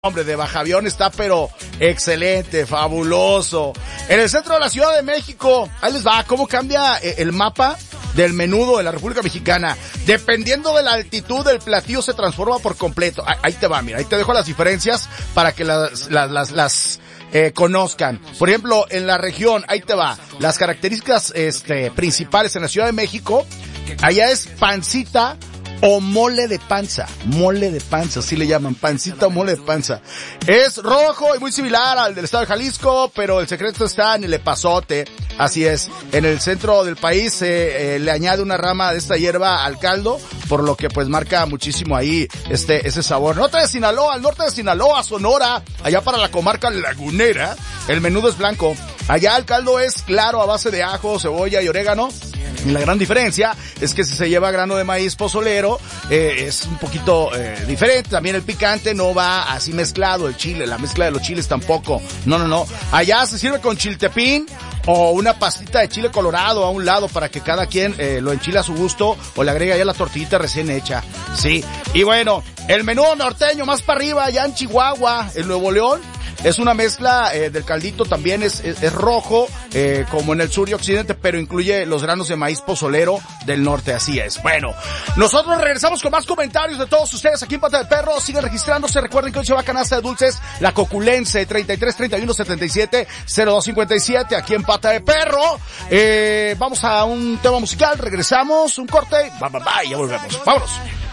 Hombre, de Bajavión está pero excelente, fabuloso. En el centro de la Ciudad de México, ahí les va, cómo cambia el mapa del menudo de la República Mexicana. Dependiendo de la altitud del platillo se transforma por completo. Ahí te va, mira, ahí te dejo las diferencias para que las conozcan. Por ejemplo, en la región, ahí te va, las características principales en la Ciudad de México, allá es pancita o mole de panza, así le llaman, pancita o mole de panza. Es rojo y muy similar al del estado de Jalisco, pero el secreto está en el epazote, así es. En el centro del país le añade una rama de esta hierba al caldo, por lo que pues marca muchísimo ahí ese sabor. Norte de Sinaloa, al norte de Sinaloa, Sonora, allá para la comarca lagunera, el menudo es blanco. Allá el caldo es claro a base de ajo, cebolla y orégano. Y la gran diferencia es que si se lleva grano de maíz pozolero, es un poquito diferente. También el picante no va así mezclado, el chile, la mezcla de los chiles tampoco. No. Allá se sirve con chiltepín o una pastita de chile colorado a un lado para que cada quien lo enchile a su gusto o le agregue ya la tortillita recién hecha. Sí. Y bueno, el menudo norteño más para arriba, allá en Chihuahua, en Nuevo León, es una mezcla del caldito, también es rojo, como en el sur y occidente, pero incluye los granos de maíz pozolero del norte, así es. Bueno, nosotros regresamos con más comentarios de todos ustedes aquí en Pata de Perro. Sigan registrándose, recuerden que hoy se va canasta de dulces, la Coculense, 33 31 77 02 57, aquí en Pata de Perro. Vamos a un tema musical, regresamos, un corte, bye, ya volvemos, vámonos.